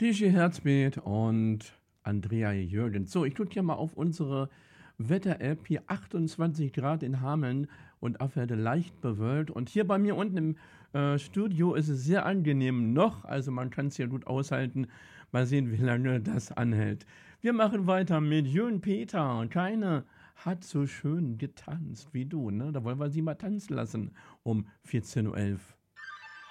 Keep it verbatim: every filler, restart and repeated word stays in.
D J Herzbeet und Andrea Jürgens. So, ich drücke hier mal auf unsere Wetter-App. Hier achtundzwanzig Grad in Hameln und Afwerde leicht bewölkt. Und hier bei mir unten im äh, Studio ist es sehr angenehm noch. Also man kann es hier gut aushalten. Mal sehen, wie lange das anhält. Wir machen weiter mit Jürgen Peter. Keine hat so schön getanzt wie du. Ne? Da wollen wir sie mal tanzen lassen um vierzehn Uhr elf.